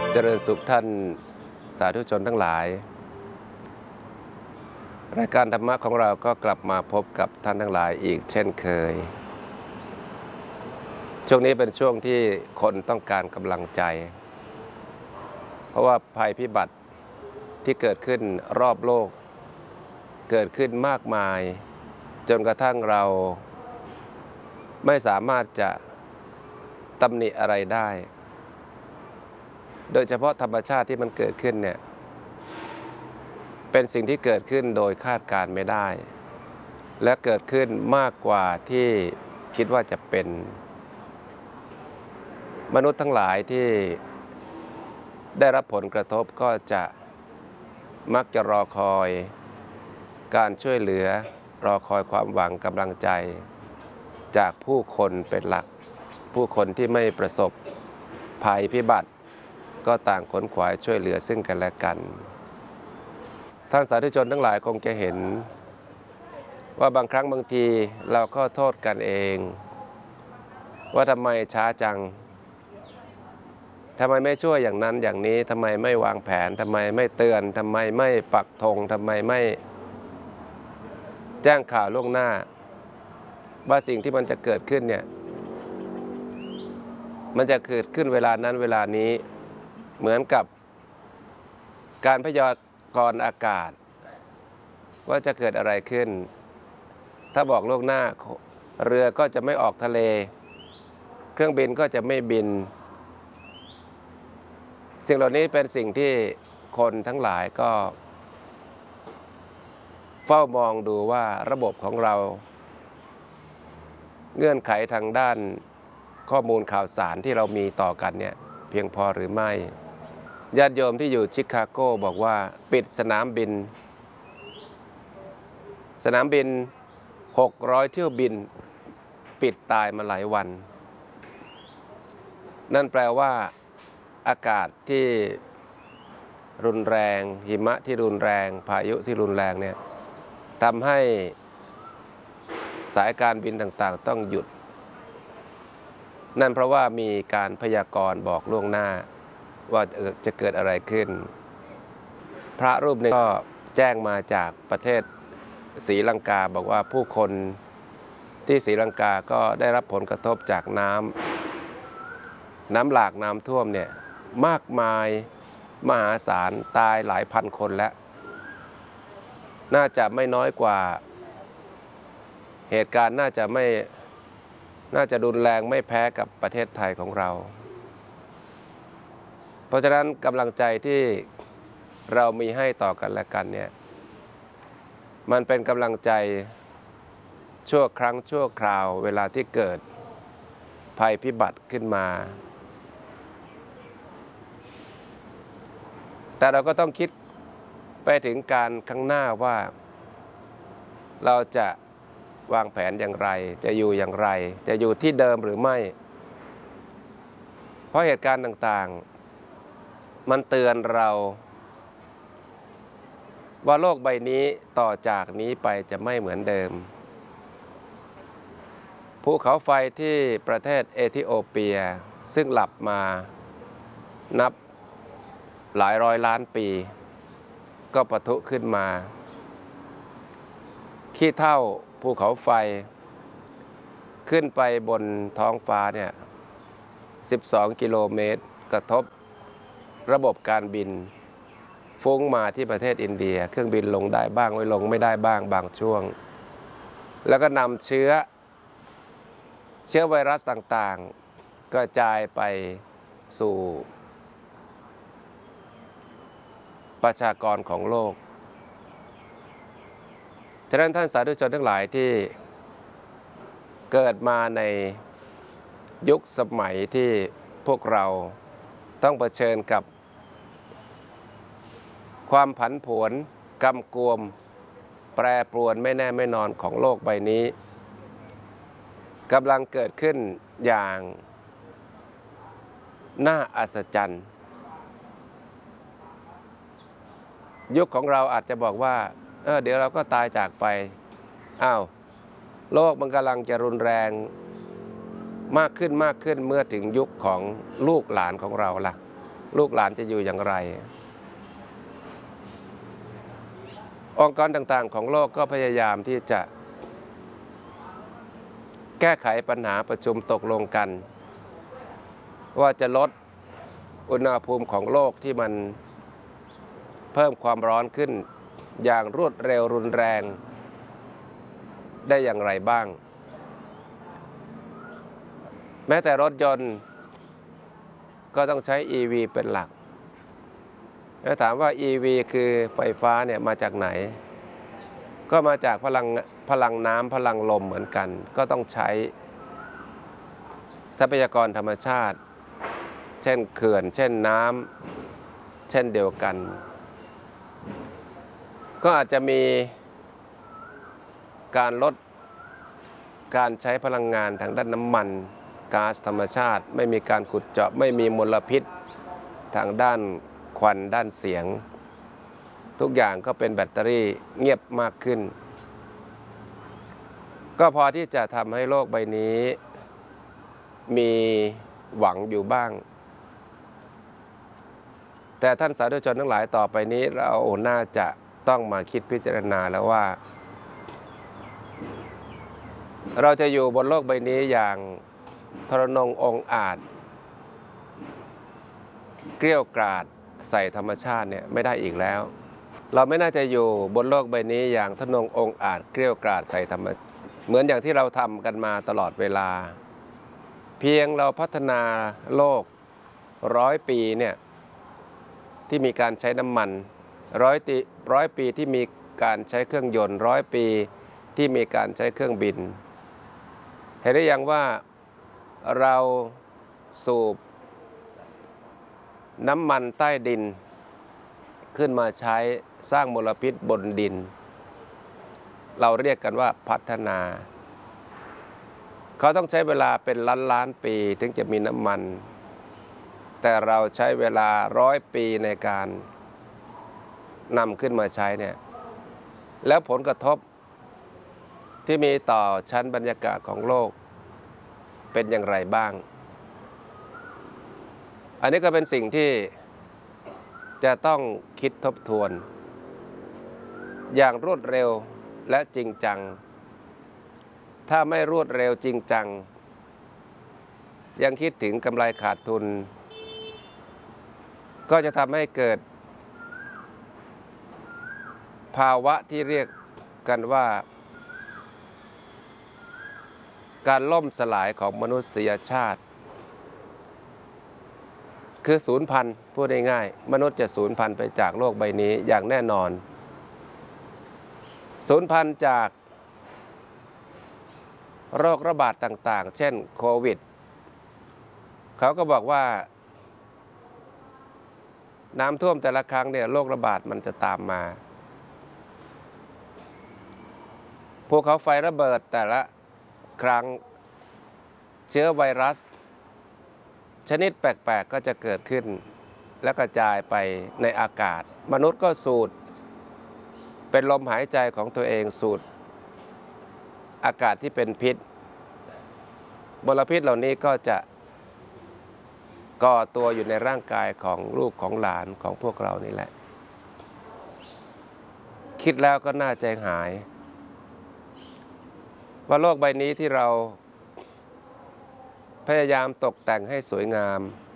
เจริญสุขท่านสาธุชนทั้งหลายรายการธรรมะของเราก็กลับมาพบกับท่านทั้งหลายอีกเช่นเคยช่วงนี้เป็นช่วงที่คนต้องการกำลังใจเพราะว่าภัยพิบัติที่เกิดขึ้นรอบโลกเกิดขึ้นมากมายจนกระทั่งเราไม่สามารถจะตำหนิอะไรได้โดยเฉพาะธรรมชาติที่มันเกิดขึ้นเนี่ยเป็นสิ่งที่เกิดขึ้นโดยคาดการณ์ไม่ได้และเกิดขึ้นมากกว่าที่คิดว่าจะเป็นมนุษย์ทั้งหลายที่ได้รับผลกระทบก็จะมักจะรอคอยการช่วยเหลือรอคอยความหวังกำลังใจจากผู้คนเป็นหลักผู้คนที่ไม่ประสบภัยพิบัติก็ต่างขนขวายช่วยเหลือซึ่งกันและกันท่านสาธุชนทั้งหลายคงจะเห็นว่าบางครั้งบางทีเราก็โทษกันเองว่าทำไมช้าจังทำไมไม่ช่วยอย่างนั้นอย่างนี้ทำไมไม่วางแผนทำไมไม่เตือนทำไมไม่ปักธงทำไมไม่แจ้งข่าวล่วงหน้าว่าสิ่งที่มันจะเกิดขึ้นเนี่ยมันจะเกิดขึ้นเวลานั้นเวลานี้เหมือนกับการพยากรณ์อากาศว่าจะเกิดอะไรขึ้นถ้าบอกล่วงหน้าเรือก็จะไม่ออกทะเลเครื่องบินก็จะไม่บินสิ่งเหล่านี้เป็นสิ่งที่คนทั้งหลายก็เฝ้ามองดูว่าระบบของเราเงื่อนไขทางด้านข้อมูลข่าวสารที่เรามีต่อกันเนี่ยเพียงพอหรือไม่ญาติโยมที่อยู่ชิคาโกบอกว่าปิดสนามบิน600 เที่ยวบินปิดตายมาหลายวันนั่นแปลว่าอากาศที่รุนแรงหิมะที่รุนแรงพายุที่รุนแรงเนี่ยทำให้สายการบินต่างๆต้องหยุดนั่นเพราะว่ามีการพยากรณ์บอกล่วงหน้าว่าจะเกิดอะไรขึ้นพระรูปหนึ่งก็แจ้งมาจากประเทศศรีลังกาบอกว่าผู้คนที่ศรีลังกาก็ได้รับผลกระทบจากน้ำหลากน้ำท่วมเนี่ยมากมายมหาศาลตายหลายพันคนแล้วน่าจะไม่น้อยกว่าเหตุการณ์น่าจะรุนแรงไม่แพ้กับประเทศไทยของเราเพราะฉะนั้นกำลังใจที่เรามีให้ต่อกันและกันเนี่ยมันเป็นกำลังใจชั่วครั้งชั่วคราวเวลาที่เกิดภัยพิบัติขึ้นมาแต่เราก็ต้องคิดไปถึงการข้างหน้าว่าเราจะวางแผนอย่างไรจะอยู่อย่างไรจะอยู่ที่เดิมหรือไม่เพราะเหตุการณ์ต่างๆมันเตือนเราว่าโลกใบนี้ต่อจากนี้ไปจะไม่เหมือนเดิมภูเขาไฟที่ประเทศเอธิโอเปียซึ่งหลับมานับหลายร้อยล้านปีก็ปะทุขึ้นมาขี้เถ้าภูเขาไฟขึ้นไปบนท้องฟ้าเนี่ย12 กิโลเมตรกระทบระบบการบินฟุ้งมาที่ประเทศอินเดียเครื่องบินลงได้บ้างไม่ลงไม่ได้บ้างบางช่วงแล้วก็นำเชื้อไวรัสต่างๆกระจายไปสู่ประชากรของโลกฉะนั้นท่านสาธุชนทั้งหลายที่เกิดมาในยุคสมัยที่พวกเราต้องเผชิญกับความผันผวนกำกวมแปรปรวนไม่แน่ไม่นอนของโลกใบนี้กำลังเกิดขึ้นอย่างน่าอัศจรรย์ยุคของเราอาจจะบอกว่าเดี๋ยวเราก็ตายจากไปโลกมันกำลังจะรุนแรงมากขึ้นเมื่อถึงยุคของลูกหลานของเราล่ะลูกหลานจะอยู่อย่างไรองค์กรต่างๆของโลกก็พยายามที่จะแก้ไขปัญหาประชุมตกลงกันว่าจะลดอุณหภูมิของโลกที่มันเพิ่มความร้อนขึ้นอย่างรวดเร็วรุนแรงได้อย่างไรบ้างแม้แต่รถยนต์ก็ต้องใช้ EV เป็นหลักแล้วถามว่า EV คือไฟฟ้าเนี่ยมาจากไหนก็มาจากพลังน้ำพลังลมเหมือนกันก็ต้องใช้ทรัพยากรธรรมชาติเช่นเขื่อนเช่นน้ำเช่นเดียวกันก็อาจจะมีการลดการใช้พลังงานทางด้านน้ำมันก๊าซธรรมชาติไม่มีการขุดเจาะไม่มีมลพิษทางด้านควันด้านเสียงทุกอย่างก็เป็นแบตเตอรี่เงียบมากขึ้นก็พอที่จะทำให้โลกใบนี้มีหวังอยู่บ้างแต่ท่านสาธุชนทั้งหลายต่อไปนี้เราน่าจะต้องมาคิดพิจารณาแล้วว่าเราจะอยู่บนโลกใบนี้อย่างทรนงองอาจเกรี้ยวกราดใส่ธรรมชาติเนี่ยไม่ได้อีกแล้วเราไม่น่าจะอยู่บนโลกใบนี้อย่างทรนงองอาจเกรี้ยวกราดใส่ธรรมชาติเหมือนอย่างที่เราทำกันมาตลอดเวลาเพียงเราพัฒนาโลก100 ปีเนี่ยที่มีการใช้น้ำมัน100 ปีที่มีการใช้เครื่องยนต์100 ปีที่มีการใช้เครื่องบินเห็นได้ยังว่าเราสูบน้ำมันใต้ดินขึ้นมาใช้สร้างมลพิษบนดินเราเรียกกันว่าพัฒนาเขาต้องใช้เวลาเป็นล้านปีถึงจะมีน้ำมันแต่เราใช้เวลา100 ปีในการนำขึ้นมาใช้เนี่ยแล้วผลกระทบที่มีต่อชั้นบรรยากาศของโลกเป็นอย่างไรบ้างอันนี้ก็เป็นสิ่งที่จะต้องคิดทบทวนอย่างรวดเร็วและจริงจังถ้าไม่รวดเร็วจริงจังยังคิดถึงกำไรขาดทุนก็จะทำให้เกิดภาวะที่เรียกกันว่าการล่มสลายของมนุษยชาติคือสูญพันธุ์พูดง่ายๆมนุษย์จะสูญพันธุ์ไปจากโลกใบนี้อย่างแน่นอนสูญพันธุ์จากโรคระบาดต่างๆเช่นโควิดเขาก็บอกว่าน้ำท่วมแต่ละครั้งเนี่ยโรคระบาดมันจะตามมาภูเขาไฟระเบิดแต่ละครั้งเชื้อไวรัสชนิดแปลกๆก็จะเกิดขึ้นและกระจายไปในอากาศมนุษย์ก็สูดเป็นลมหายใจของตัวเองสูดอากาศที่เป็นพิษมลพิษเหล่านี้ก็จะก่อตัวอยู่ในร่างกายของลูกของหลานของพวกเรานี่แหละคิดแล้วก็น่าใจหายว่าโลกใบนี้ที่เราพยายามตกแต่งให้สวยงาม